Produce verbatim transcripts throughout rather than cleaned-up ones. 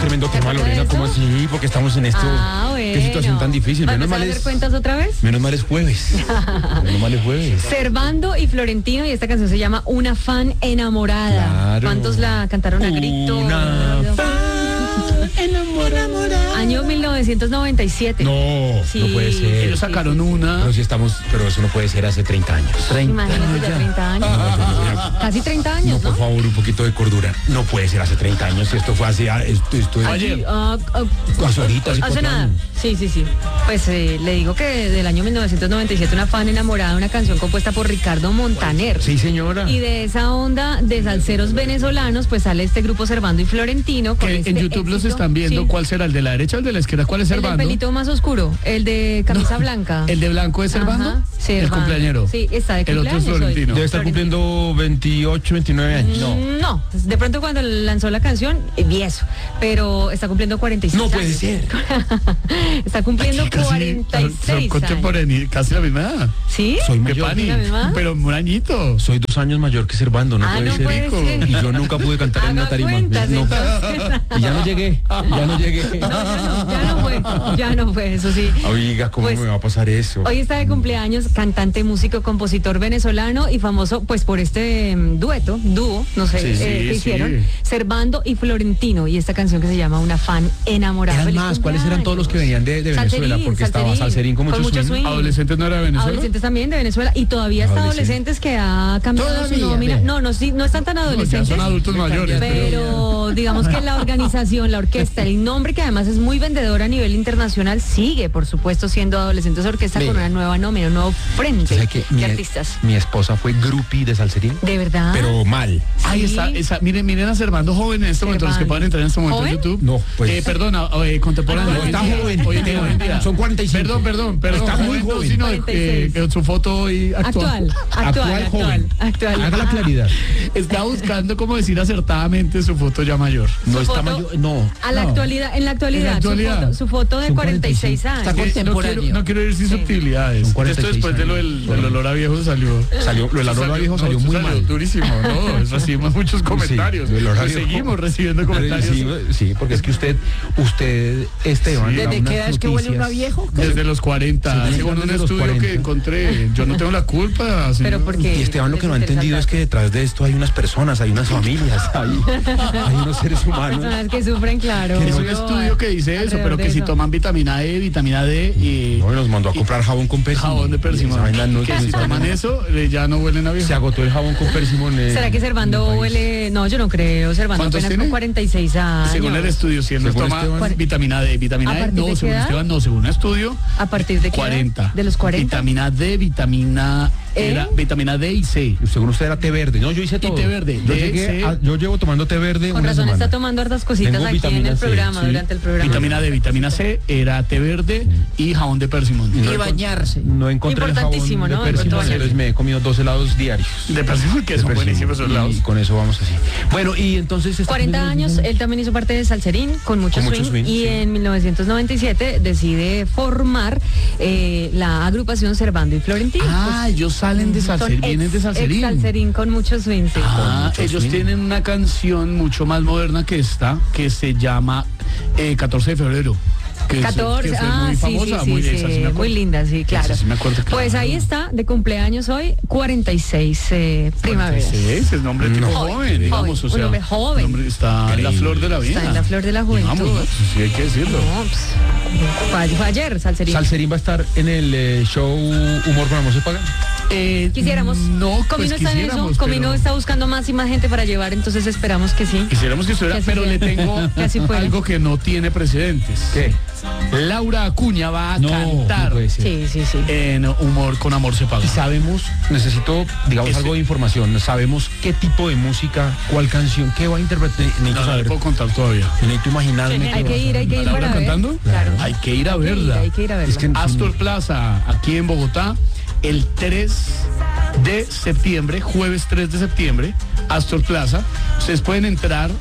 tremendo tema, acuerda de Lorena, eso? ¿cómo así? Porque estamos en esto. Ah, bueno. Qué situación tan difícil. Menos ¿Vamos a mal hacer es, cuentas otra vez? menos mal es jueves. Menos mal es jueves. Servando y Florentino, y esta canción se llama Una fan enamorada. Claro. ¿Cuántos la cantaron a grito? Una fan enamorada. Año mil novecientos noventa y siete. No, Sí. no puede ser. Ellos sacaron una. Pero si estamos, pero eso no puede ser hace treinta años. Imagínate, ya treinta años. Casi treinta No, años, ¿no? por favor, un poquito de cordura. No puede ser hace treinta años. Si esto fue hace, esto, esto es Ayer. Ah, ah, hace ahorita, hace hace cuatro nada. años. Sí, sí, sí. Pues eh, le digo que del año mil novecientos noventa y siete, Una fan enamorada, una canción compuesta por Ricardo Montaner. Sí, señora. Y de esa onda de salseros venezolanos, pues sale este grupo Servando y Florentino. Con Que este en YouTube los éxito. están viendo. Sí. ¿Cuál será? ¿El de la derecha o el de la izquierda? ¿Cuál es El del Servando? pelito más oscuro, el de camisa blanca. ¿El de blanco es Servando? Ajá, El Servando. cumpleañero. Sí, está de El otro es cumpleaños hoy. Florentino. Debe estar cumpliendo veintiocho, veintinueve años. No. No, de pronto cuando lanzó la canción, eh, viejo, pero está cumpliendo cuarenta y seis No puede años. ser. Está cumpliendo cuarenta y son seis años. contemporáneos, casi la misma edad. ¿Sí? Soy ¿Qué mayor. pani? ¿La misma? Pero un añito. Soy dos años mayor que Servando, no Ah, puede no ser. puede ser. Y yo nunca pude cantar en una Haga tarima. cuentas, No. entonces. Y ya no llegué, ya no llegué. No, ya no, ya no fue, ya no fue, eso sí. Oiga, ¿cómo Pues, me va a pasar eso? Hoy está de cumpleaños cantante, músico, compositor venezolano y famoso pues por este mm, dueto, dúo, no sé, Sí, eh, sí, que sí. hicieron, Servando y Florentino, y esta canción que se llama Una fan enamorada. Eran Feliz más, ¿cuáles eran todos los que venían de, de cumpleaños. Venezuela? Salserín, Porque estaba Salserín con mucho, swing. swing. ¿Adolescentes no era de Venezuela? Adolescentes también de Venezuela y todavía hasta Adolescentes. adolescentes que ha cambiado Todavía, su nómina. vea. No, no, sí, no están tan No, ya adolescentes. son adultos mayores. Pero digamos que la organización, la orquesta, el nombre que además es muy vendedor a nivel internacional, sigue, por supuesto, siendo Adolescentes Orquesta Ve. con una nueva nómina, un nuevo frente ¿Sabe que de mi, artistas. mi esposa fue groupie de Salserín? ¿De verdad? Pero mal. Ahí Sí. está, esa, miren, miren a Servando joven en este momento, los que Servando. puedan entrar en este momento ¿Joven? en YouTube. No, pues. Eh, perdona, eh, contemporáneo. No, hoy en está día, joven. hoy en día, hoy en día. Son cuarenta y cinco. Perdón, perdón, perdón. Está muy no, joven. sino de- cuarenta y seis. que, que su foto hoy actual. Actual, actual, Actual, actual, joven. actual. Haga la Ah, claridad. Está buscando cómo decir acertadamente su foto ya mayor. No Su está foto- mayor. No. A la No. actualidad, en la actualidad, En la actualidad. Su, foto, su foto de Son cuarenta y seis cuarenta y cinco. años. Está Eh, no, contemporáneo. quiero, no quiero ir sin Sí. subtilidades. Son Esto cuarenta y seis después de lo del, años. del olor a viejo salió. Salió, lo del olor a viejo salió no, muy salió mal. durísimo, ¿no? Recibimos muchos comentarios. Sí, del olor a Pues viejo. seguimos recibiendo comentarios. Sí, sí, porque es que usted, usted, Esteban, Sí. da ¿Desde unas qué edad es que huele uno a noticias. viejo? Desde los cuarenta, Sí, según un desde los estudio cuarenta. que encontré. Yo no tengo la culpa. señor. Pero porque Y Esteban lo que no ha les interesa entendido es que detrás de esto hay unas personas, hay unas familias, hay, hay unos seres humanos. personas que sufren, claro. Es un Pero, estudio que dice eso, alrededor pero de que si eso. toman vitamina E, vitamina D y No, y nos mandó a comprar jabón con pérsimo. jabón de Y pérsimo, esa vaina no- que no si sabe toman nada. eso, eh, ya no huelen a viejo. Se agotó el jabón con pérsimo en el- ¿Será que Servando en el país. huele? No, yo no creo. Servando ¿Cuántos apenas tiene? con cuarenta y seis años. Según el estudio, si él no Según toma Esteban. vitamina D, vitamina ¿A E, partir no, de qué según edad? Esteban, no, según un estudio, ¿A partir de qué edad? cuarenta. ¿De los cuarenta? Vitamina D, vitamina ¿Eh? era vitamina D y C. Según usted era té verde. No, yo hice todo. té verde. Yo, D, llegué C. a- yo llevo tomando té verde Con una razón semana. está tomando hartas cositas Tengo aquí en vitamina el C, programa, sí. durante el programa. Vitamina D, vitamina C, era té verde y jabón de pérsimo. Y no Y encon- bañarse. No encontré el jabón Importantísimo, de ¿no? De pérsimo, pronto bañarse. entonces me he comido dos helados diarios. De pérsimo, que De son pérsimo. buenísimos esos lados. Y con eso vamos así. Bueno, y entonces... está cuarenta comiendo- años, él también hizo parte de Salserín con mucho Con swing, mucho swing, y sí. en mil novecientos noventa y siete decide formar eh, la agrupación Servando y Florentino. Ah, ellos salen de Salserín, Son vienen de ex- Salserín. ex Salserín con mucho swing, sí. Ah, mucho ellos swing. tienen una canción mucho más moderna que esta, que se llama eh, catorce de febrero. Que es- catorce, que fue ah, muy sí, famosa, sí, muy, sí, esa sí me sí, acuerdo. muy linda, sí, claro. Esa sí me acuerdo, Pues claro. ahí está, de cumpleaños hoy, cuarenta y seis eh, primaveras. Sí, ese es nombre tipo Joven, joven, digamos, joven, o sea, un hombre joven. nombre está en la Increíble. flor de la vida. Está en la flor de la juventud. Digamos, ¿no? Sí, hay que decirlo. No, pues, fue, fue ayer, Salserín. Salserín va a estar en el eh, show Humor con Amor se paga. Eh, Quisiéramos. No, Comino pues está en eso, quisiéramos, Comino pero- está buscando más y más gente para llevar, entonces esperamos que sí. Quisiéramos que estuviera, Que así pero sea. le tengo Que así fuera. algo que no tiene precedentes. ¿Qué? Laura Acuña va a No, cantar no puede ser. Sí, sí, sí. en Humor con Amor se paga. Y sabemos, necesito, digamos, Ese- algo de información. Sabemos qué tipo de música, cuál canción, qué va a interpretar. Necesito No, no le saber. puedo contar todavía. Necesito imaginarme. Hay qué que va a ir, hay que ir ¿La para Laura ver. cantando? Claro. Hay que ir a Hay que ir, verla. hay que ir a verla. Es que- Astor Plaza, aquí en Bogotá, el tres de septiembre, jueves tres de septiembre, Astor Plaza. Ustedes pueden entrar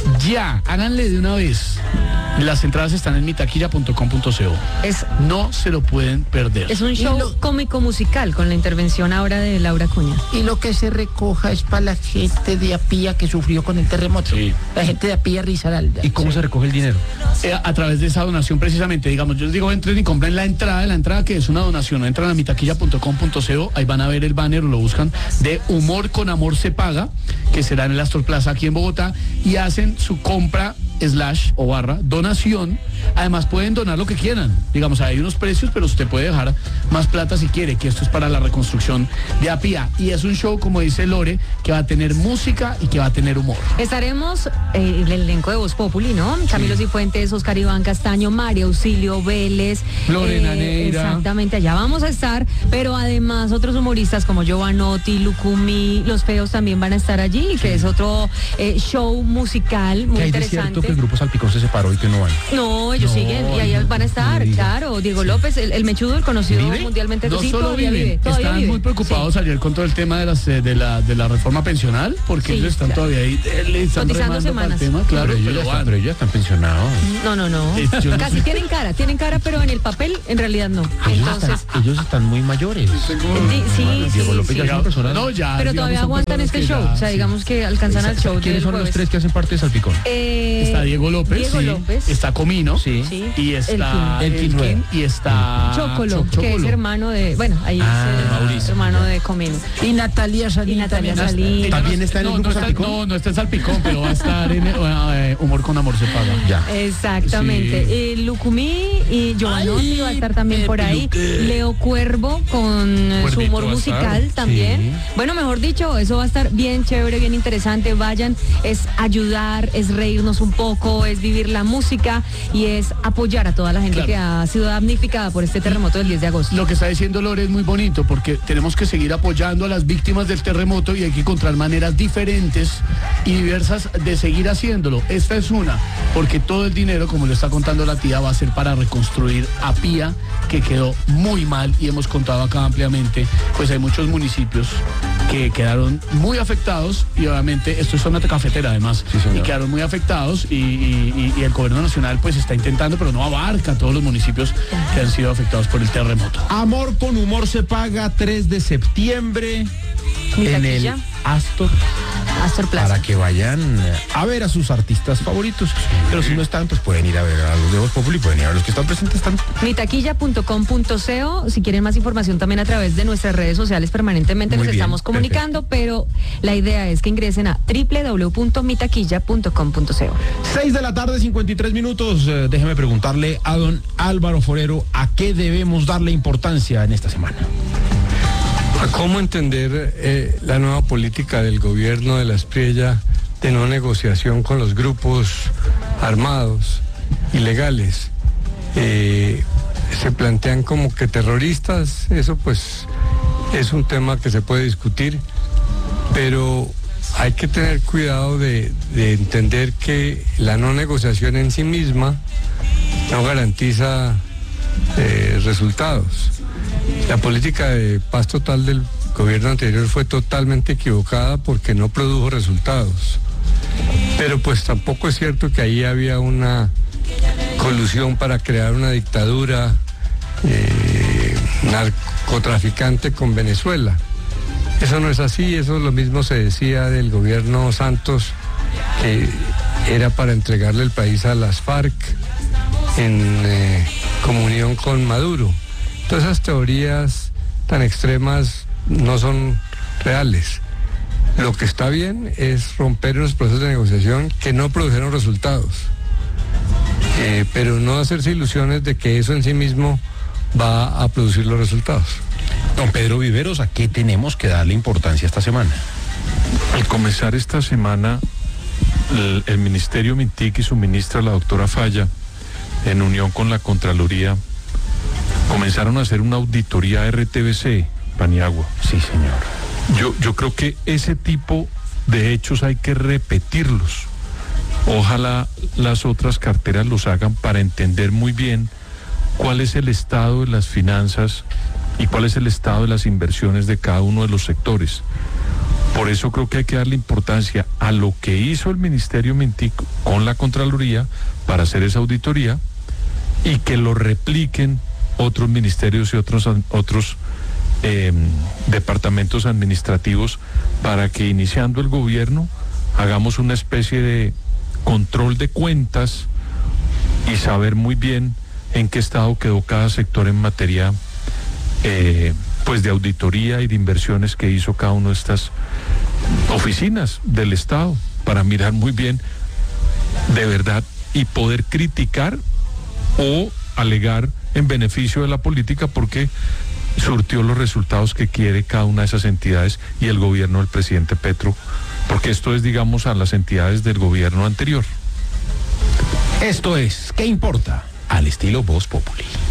Ya, háganle de una vez. Las entradas están en mi taquilla punto com punto co. Es, No se lo pueden perder. es un show lo- cómico musical con la intervención ahora de Laura Cuña. Y lo que se recoja es para la gente de Apía que sufrió con el terremoto. Sí. La gente de Apía Risaralda. ¿Y cómo se recoge el dinero? Eh, a través de esa donación precisamente, digamos, yo les digo, entren y compren la entrada, la entrada que es una donación, entran a mi taquilla punto com punto co, ahí van a ver el banner, lo buscan, de Humor con Amor se paga, que será en el Astor Plaza aquí en Bogotá, y hacen su compra slash o barra donación. Además pueden donar lo que quieran, digamos, hay unos precios, pero usted puede dejar más plata si quiere, que esto es para la reconstrucción de Apía, y es un show, como dice Lore, que va a tener música y que va a tener humor. Estaremos eh, el elenco de Voz Populi, ¿no? Camilo Cifuentes, Oscar Iván Castaño, María Auxilio Vélez. Lorena eh, Neira. Exactamente, allá vamos a estar, pero además otros humoristas como Giovanotti, Lucumí, Los Feos también van a estar allí, que es otro eh, show musical muy ¿Qué hay de interesante. cierto que el grupo Salpicón se separó y que no van? No, ellos No, siguen y ahí no, van a estar, no diga. claro. Diego López, el, el mechudo, el conocido ¿Vive? mundialmente. No sí, solo todavía viven, vive, todavía están vive. muy preocupados ayer con todo el tema de, las, eh, de, la, de la reforma pensional, porque Sí, ellos están claro. todavía ahí, eh, le están Cotizando remando para el semanas. tema, claro, pero, ellos pero ya están, van. pero ellos ya están pensionados. Sí. No, no, no. Eh, yo no Casi sé. tienen cara, tienen cara, pero en el papel en realidad no. Ellos, Entonces, están, ellos están muy mayores. Di- sí, Diego sí, López sí. ya es una persona. No, ya, pero digamos, todavía son aguantan personas este que show. ya, O sea, sí. digamos que alcanzan al show ¿Quiénes del son los jueves. tres que hacen parte de Salpicón? Eh, Está Diego López, Diego sí, López. está Comino, Sí. Sí. y está Elkin. Elkin, Elkin. y está Chocolo, Cho- que es Chocolo. hermano de, bueno, ahí Ah, es eh, Mauricio. hermano de Comino. Y Natalia Salín Y Natalia también. Salín. Ella ¿También no- está en el no, grupo no está, Salpicón? no, no está en Salpicón, pero va a estar en eh, Humor con Amor se paga. Ya. Exactamente. Sí. Eh, Lucumí y Giovanotti Ay, va a estar también por ahí. Pepe Luque. Leo Cuervo con eh, su Cuervito humor va a estar. musical también. Sí. Bueno, mejor dicho, eso va a estar bien chévere, bien interesante. Vayan, es ayudar, es reírnos un poco, es vivir la música y es apoyar a toda la gente Claro. que ha sido damnificada por este terremoto del diez de agosto. Lo que está diciendo Lore es muy bonito porque tenemos que seguir apoyando a las víctimas del terremoto y hay que encontrar maneras diferentes y diversas de seguir haciéndolo. Esta es una, porque todo el dinero, como lo está contando la tía, va a ser para reconstruir Apía, que quedó muy mal y hemos contado acá ampliamente, pues hay muchos municipios que quedaron muy afectados y obviamente esto es zona cafetera además, Sí, señor. y quedaron muy afectados y, y- y- y el gobierno nacional pues está intentando, pero no abarca a todos los municipios que han sido afectados por el terremoto. Amor con Humor se paga tres de septiembre Mi en el taquilla. Astor Astor Plaza. para que vayan a ver a sus artistas favoritos. Pero si no están, pues pueden ir a ver a los de Voz Populi, pueden ir a ver los que están presentes. Están. mitaquilla punto com punto co. Si quieren más información también a través de nuestras redes sociales permanentemente Muy nos bien, estamos comunicando, pero la idea es que ingresen a doble u doble u doble u punto mitaquilla punto com punto co. seis de la tarde, cincuenta y tres minutos. Eh, déjeme preguntarle a don Álvaro Forero a qué debemos darle importancia en esta semana. ¿A cómo entender eh, la nueva política del gobierno de la Espriella de no negociación con los grupos armados, ilegales? Eh, se plantean como que terroristas, eso pues es un tema que se puede discutir, pero hay que tener cuidado de, de entender que la no negociación en sí misma no garantiza eh, resultados. La política de paz total del gobierno anterior fue totalmente equivocada porque no produjo resultados. Pero pues tampoco es cierto que ahí había una colusión para crear una dictadura eh, narcotraficante con Venezuela. Eso no es así, eso lo mismo se decía del gobierno Santos, que era para entregarle el país a las FARC en eh, comunión con Maduro. Todas esas teorías tan extremas no son reales. Lo que está bien es romper los procesos de negociación que no produjeron resultados, eh, pero no hacerse ilusiones de que eso en sí mismo va a producir los resultados. Don Pedro Viveros, ¿a qué tenemos que darle importancia esta semana? Al comenzar esta semana, el, el Ministerio Mintic y su ministra, la doctora Falla, en unión con la Contraloría, comenzaron a hacer una auditoría a R T V C, Paniagua. Sí, señor. Yo, yo creo que ese tipo de hechos hay que repetirlos. Ojalá las otras carteras los hagan para entender muy bien cuál es el estado de las finanzas y cuál es el estado de las inversiones de cada uno de los sectores. Por eso creo que hay que darle importancia a lo que hizo el Ministerio Mintic con la Contraloría para hacer esa auditoría y que lo repliquen otros ministerios y otros, otros eh, departamentos administrativos para que iniciando el gobierno hagamos una especie de control de cuentas y saber muy bien en qué estado quedó cada sector en materia eh, pues de auditoría y de inversiones que hizo cada una de estas oficinas del Estado, para mirar muy bien de verdad y poder criticar o alegar en beneficio de la política porque surtió los resultados que quiere cada una de esas entidades y el gobierno del presidente Petro, porque esto es, digamos, a las entidades del gobierno anterior. Esto es ¿Qué importa? Al estilo Voz Populi.